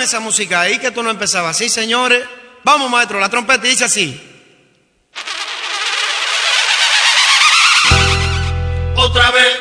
esa música ahí que tú no empezabas así, señores. Vamos, maestro, la trompeta dice así. Otra vez.